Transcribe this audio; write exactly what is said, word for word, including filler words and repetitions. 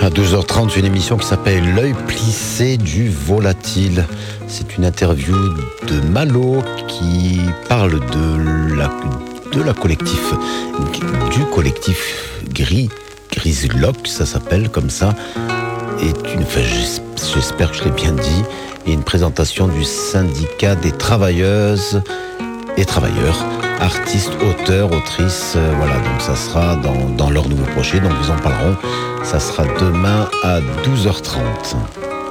À douze heures trente, une émission qui s'appelle L'œil plissé du volatile. C'est une interview de Malo qui parle de la, de la collectif, du collectif Gris, Grislock, ça s'appelle comme ça. Et une, enfin, j'espère que je l'ai bien dit. Et une présentation du syndicat des travailleuses et travailleurs, artistes, auteurs, autrices, euh, voilà, donc ça sera dans, dans leur nouveau projet, donc ils en parleront, ça sera demain à douze heures trente.